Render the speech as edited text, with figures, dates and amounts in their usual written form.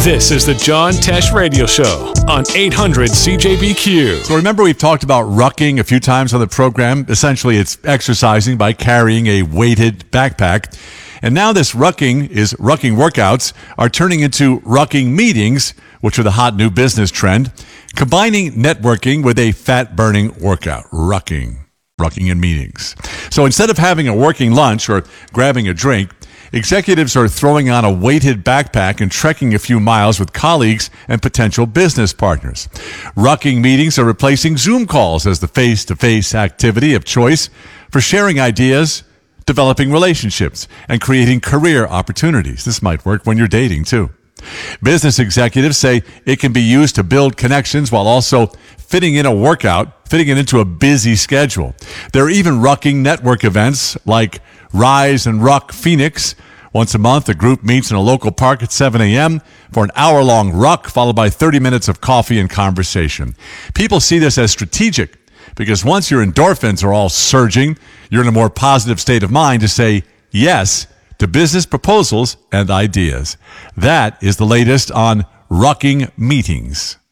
This is the John Tesh Radio Show on 800 CJBQ. So remember, we've talked about rucking a few times on the program. Essentially, it's exercising by carrying a weighted backpack. And now this rucking workouts are turning into rucking meetings, which are the hot new business trend, combining networking with a fat-burning workout, rucking in meetings. So instead of having a working lunch or grabbing a drink, executives are throwing on a weighted backpack and trekking a few miles with colleagues and potential business partners. Rucking meetings are replacing Zoom calls as the face-to-face activity of choice for sharing ideas, developing relationships, and creating career opportunities. This might work when you're dating, too. Business executives say it can be used to build connections while also fitting it into a busy schedule. There are even rucking network events like Rise and Ruck Phoenix. Once a month, a group meets in a local park at 7 a.m. for an hour-long ruck, followed by 30 minutes of coffee and conversation. People see this as strategic because once your endorphins are all surging, you're in a more positive state of mind to say yes to business proposals and ideas. That is the latest on rucking meetings.